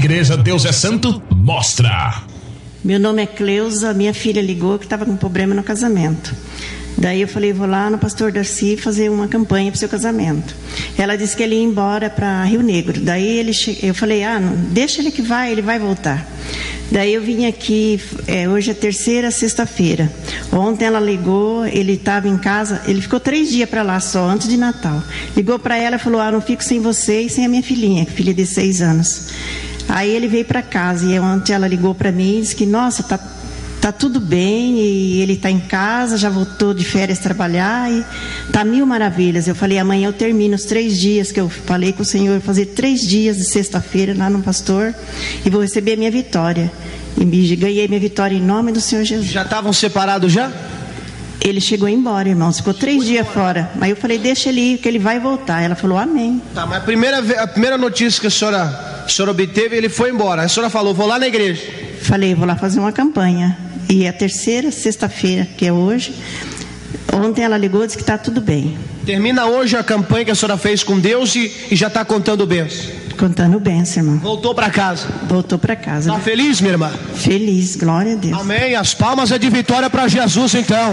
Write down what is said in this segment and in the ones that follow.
Igreja Deus é Santo mostra. Meu nome é Cleusa, minha filha ligou que estava com problema no casamento. Daí eu falei, vou lá no pastor Darcy fazer uma campanha para o seu casamento. Ela disse que ele ia embora para Rio Negro. Daí eu falei, não, deixa ele que ele vai voltar. Daí eu vim aqui, hoje é terceira, sexta-feira. Ontem ela ligou, ele estava em casa, ele ficou 3 dias para lá só, antes de Natal. Ligou para ela e falou, não fico sem você e sem a minha filhinha, filha de 6 anos. Aí ele veio para casa e ontem ela ligou para mim e disse que, nossa, tá tudo bem, e ele está em casa, já voltou de férias trabalhar e tá 1000 maravilhas. Eu falei, amanhã eu termino os 3 dias que eu falei com o Senhor, fazer 3 dias de sexta-feira lá no pastor e vou receber a minha vitória. E ganhei minha vitória em nome do Senhor Jesus. Já estavam separados já? Ele chegou embora, irmãos, ficou 3 dias fora. Mas eu falei, deixa ele ir, que ele vai voltar. Ela falou, amém. Tá, mas a primeira notícia que a senhora obteve, ele foi embora. A senhora falou, vou lá na igreja. Falei, vou lá fazer uma campanha. E é a terceira, sexta-feira, que é hoje. Ontem ela ligou e disse que está tudo bem. Termina hoje a campanha que a senhora fez com Deus e já está contando bênçãos. Contando bênçãos, irmão. Voltou para casa. Voltou para casa. Está feliz, minha irmã? Feliz, glória a Deus. Amém. As palmas é de vitória para Jesus, então.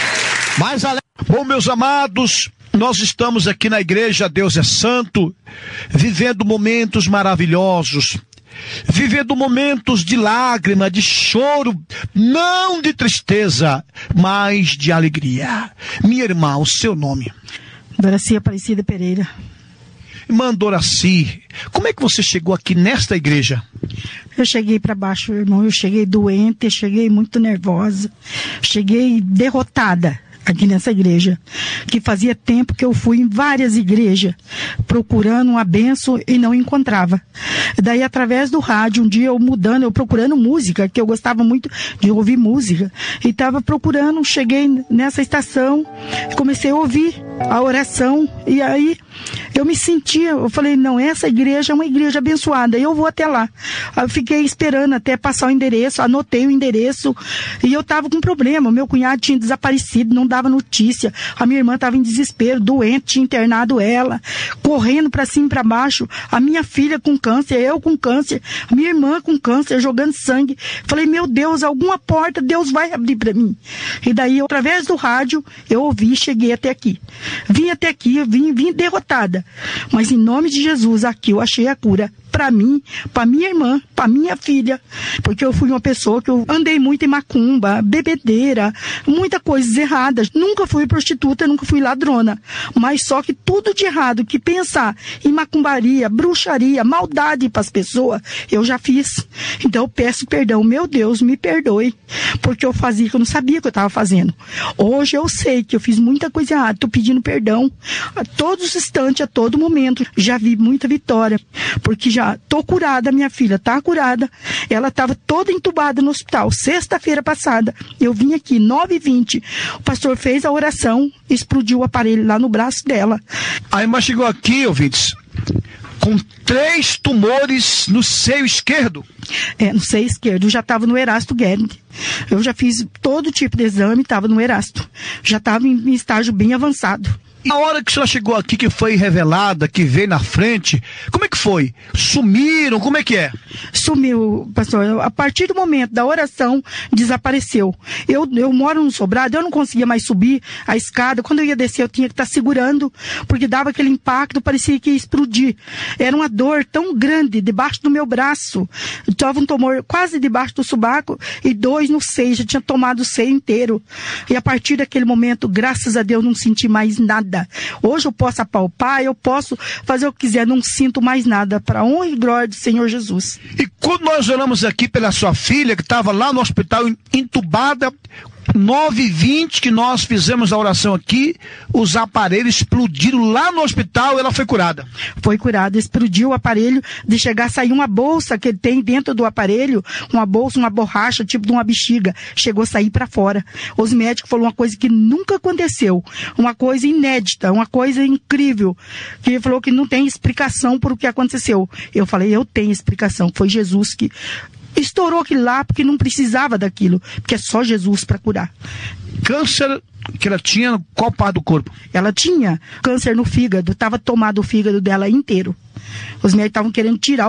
Bom, meus amados, nós estamos aqui na Igreja Deus é Santo, vivendo momentos maravilhosos. Vivendo momentos de lágrima, de choro, não de tristeza, mas de alegria. Minha irmã, o seu nome? Doraci Aparecida Pereira. Irmã Doraci, como é que você chegou aqui nesta igreja? Eu cheguei para baixo, irmão, eu cheguei doente, cheguei muito nervosa, cheguei derrotada aqui nessa igreja, que fazia tempo que eu fui em várias igrejas procurando uma bênção e não encontrava. Daí, através do rádio, um dia eu procurando música, que eu gostava muito de ouvir música, e estava procurando, cheguei nessa estação, comecei a ouvir a oração, e aí eu falei, não, essa igreja é uma igreja abençoada, eu vou até lá. Eu fiquei esperando até passar o endereço, anotei o endereço, e eu estava com problema, meu cunhado tinha desaparecido, não dava notícia, a minha irmã estava em desespero, doente, tinha internado ela, correndo para cima e para baixo, a minha filha com câncer, eu com câncer, a minha irmã com câncer, jogando sangue. Falei, meu Deus, alguma porta Deus vai abrir para mim. E daí, através do rádio, eu ouvi, cheguei até aqui. Vim até aqui, vim derrotada. Mas em nome de Jesus, aqui eu achei a cura para mim, para minha irmã, para minha filha, porque eu fui uma pessoa que eu andei muito em macumba, bebedeira, muita coisas erradas, nunca fui prostituta, nunca fui ladrona, mas só que tudo de errado que pensar em macumbaria, bruxaria, maldade para as pessoas, eu já fiz. Então eu peço perdão, meu Deus, me perdoe, porque eu fazia que eu não sabia o que eu estava fazendo. Hoje eu sei que eu fiz muita coisa errada, estou pedindo perdão a todos os instantes, a todo momento. Já vi muita vitória, porque já tô curada, minha filha tá curada, ela estava toda entubada no hospital, sexta-feira passada, eu vim aqui, 9h20, o pastor fez a oração, explodiu o aparelho lá no braço dela. A irmã chegou aqui, ouvintes, com 3 tumores no seio esquerdo. No seio esquerdo, já estava no Erasto Gering. Eu já fiz todo tipo de exame, estava no Erasto, já estava em estágio bem avançado. E a hora que a senhora chegou aqui, que foi revelada, que veio na frente, como é que foi? Sumiram? Como é que é? Sumiu, pastor. A partir do momento da oração, desapareceu. Eu moro no sobrado, eu não conseguia mais subir a escada. Quando eu ia descer, eu tinha que estar segurando, porque dava aquele impacto, parecia que ia explodir. Era uma dor tão grande debaixo do meu braço. Estava um tumor quase debaixo do sobaco e 2 no seio, já tinha tomado o seio inteiro. E a partir daquele momento, graças a Deus, não senti mais nada. Hoje eu posso apalpar, eu posso fazer o que quiser, não sinto mais nada, para honra e glória do Senhor Jesus. E quando nós oramos aqui pela sua filha, que estava lá no hospital entubada, 9h20 que nós fizemos a oração aqui, os aparelhos explodiram lá no hospital e ela foi curada. Foi curada, explodiu o aparelho, de chegar a sair uma bolsa que tem dentro do aparelho, uma bolsa, uma borracha, tipo de uma bexiga, chegou a sair para fora. Os médicos falaram uma coisa que nunca aconteceu, uma coisa inédita, uma coisa incrível, que ele falou que não tem explicação por o que aconteceu. Eu falei, eu tenho explicação, foi Jesus que estourou aquilo lá, porque não precisava daquilo, porque é só Jesus para curar. Câncer que ela tinha, qual parte do corpo? Ela tinha câncer no fígado, estava tomado o fígado dela inteiro. Os médicos estavam querendo tirar